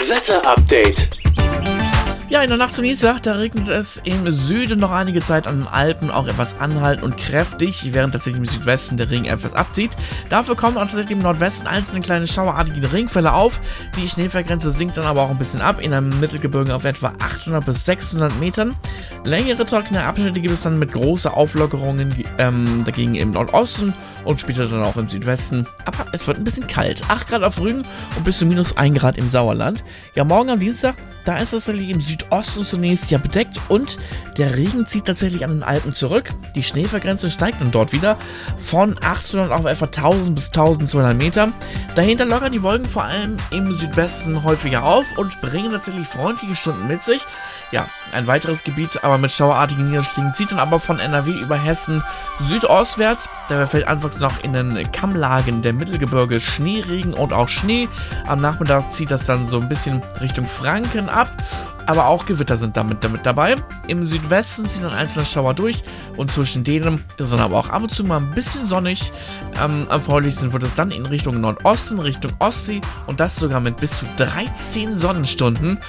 Wetter-Update. Ja, in der Nacht zum Dienstag, da regnet es im Süden noch einige Zeit an den Alpen, auch etwas anhaltend und kräftig, während tatsächlich im Südwesten der Regen etwas abzieht. Dafür kommen auch tatsächlich im Nordwesten einzelne kleine schauerartige Regenfälle auf. Die Schneefallgrenze sinkt dann aber auch ein bisschen ab, in einem Mittelgebirge auf etwa 800 bis 600 Metern. Längere trockene Abschnitte gibt es dann mit großen Auflockerungen dagegen im Nordosten und später dann auch im Südwesten. Aber es wird ein bisschen kalt. 8 Grad auf Rügen und bis zu minus 1 Grad im Sauerland. Ja, morgen am Dienstag, da ist es tatsächlich im Südosten zunächst ja bedeckt und der Regen zieht tatsächlich an den Alpen zurück. Die Schneefallgrenze steigt dann dort wieder von 800 auf etwa 1000 bis 1200 Meter. Dahinter lockern die Wolken vor allem im Südwesten häufiger auf und bringen tatsächlich freundliche Stunden mit sich. Ja, ein weiteres Gebiet, aber mit schauerartigen Niederschlägen, zieht dann aber von NRW über Hessen südostwärts. Dabei fällt anfangs noch in den Kammlagen der Mittelgebirge Schneeregen und auch Schnee. Am Nachmittag zieht das dann so ein bisschen Richtung Franken ab. Aber auch Gewitter sind damit dabei. Im Südwesten ziehen dann einzelne Schauer durch und zwischen denen ist dann aber auch ab und zu mal ein bisschen sonnig. Am freundlichsten wird es dann in Richtung Nordosten, Richtung Ostsee und das sogar mit bis zu 13 Sonnenstunden.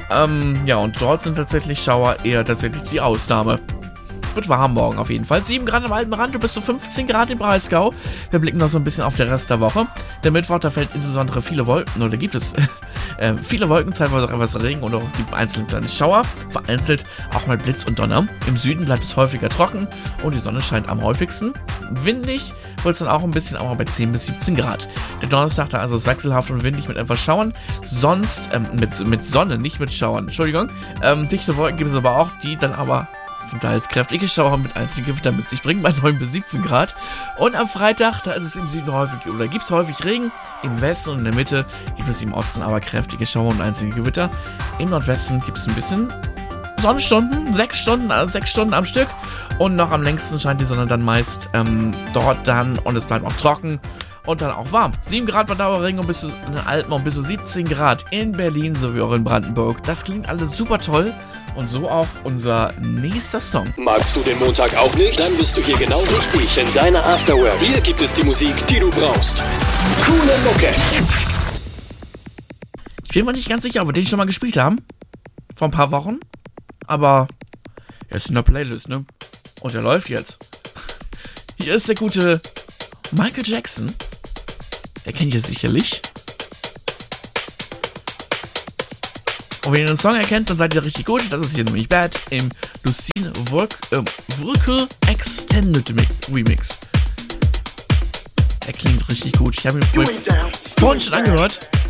Ja, und dort sind tatsächlich Schauer eher tatsächlich die Ausnahme. Wird warm morgen auf jeden Fall. 7 Grad am Alpenrand und bis zu 15 Grad im Breisgau. Wir blicken noch so ein bisschen auf den Rest der Woche. Der Mittwoch, da fällt insbesondere viele Wolken, oder gibt es viele Wolken, teilweise auch etwas Regen oder es gibt einzelne kleine Schauer, vereinzelt auch mal Blitz und Donner. Im Süden bleibt es häufiger trocken und die Sonne scheint am häufigsten. Windig wird es dann auch ein bisschen, aber bei 10 bis 17 Grad. Der Donnerstag, da ist es wechselhaft und windig mit etwas Schauern. Sonst mit Sonne, nicht mit Schauern. Entschuldigung. Dichte Wolken gibt es aber auch, die dann aber zum Teil kräftige Schauer mit einzelnen Gewittern mit sich bringen, bei 9 bis 17 Grad. Und am Freitag, da ist es im Süden häufig, oder gibt es häufig Regen. Im Westen und in der Mitte gibt es im Osten aber kräftige Schauer und einzelne Gewitter. Im Nordwesten gibt es ein bisschen Sonnenstunden, 6 Stunden am Stück. Und noch am längsten scheint die Sonne dann meist dort dann und es bleibt auch trocken. Und dann auch warm. 7 Grad bei Dauerregen und bis zu in den Alpen und bis zu 17 Grad in Berlin sowie auch in Brandenburg. Das klingt alles super toll. Und so auch unser nächster Song. Magst du den Montag auch nicht? Dann bist du hier genau richtig in deiner Afterwork. Hier gibt es die Musik, die du brauchst. Coole Mucke. Ich bin mir nicht ganz sicher, ob wir den schon mal gespielt haben. Vor ein paar Wochen. Aber jetzt in der Playlist, ne? Und der läuft jetzt. Hier ist der gute Michael Jackson. Der kennt ihr sicherlich. Und wenn ihr den Song erkennt, dann seid ihr richtig gut. Das ist hier nämlich Bad im Lucine Vrückel Extended Remix. Der klingt richtig gut. Ich habe ihn vorhin schon angehört.